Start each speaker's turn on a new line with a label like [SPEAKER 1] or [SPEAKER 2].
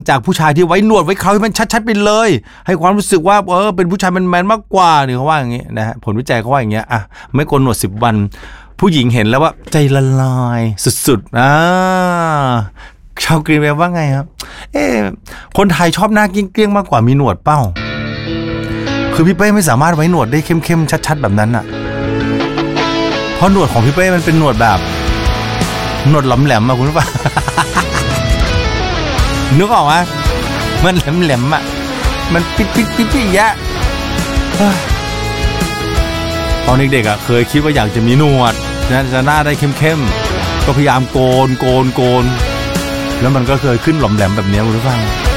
[SPEAKER 1] จากผู้ชายที่ไว้หนวดไว้เคราให้มันชัดๆไปเลยให้ความรู้สึกว่าเป็นผู้ชายแมนๆมากกว่าเนี่ยเขาว่าอย่างงี้นะฮะผลวิจัยเขาว่าอย่างเงี้ยไม่โกนหนวด10 วันผู้หญิงเห็นแล้วว่าใจละลายสุดๆชาวกรีนเวย์ว่าไงครับคนไทยชอบหน้าเกลี้ยงๆมากกว่ามีหนวดเป้าคือพี่เป้ไม่สามารถไว้หนวดได้เข้มๆชัดๆแบบนั้นอ่ะเพราะหนวดของพี่เป้มันเป็นหนวดแบบหนวดแหลมๆคุณรู้ป่ะ นึกออกไหมมันแหลมๆมันปิ๊ดๆๆๆยะตอนเด็กๆเคยคิดว่าอยากจะมีหนวดจะหน้าได้เข้มๆก็พยายามโกนแล้วมันก็เคยขึ้นหลอมแหลมแบบนี้คุณผู้ฟัง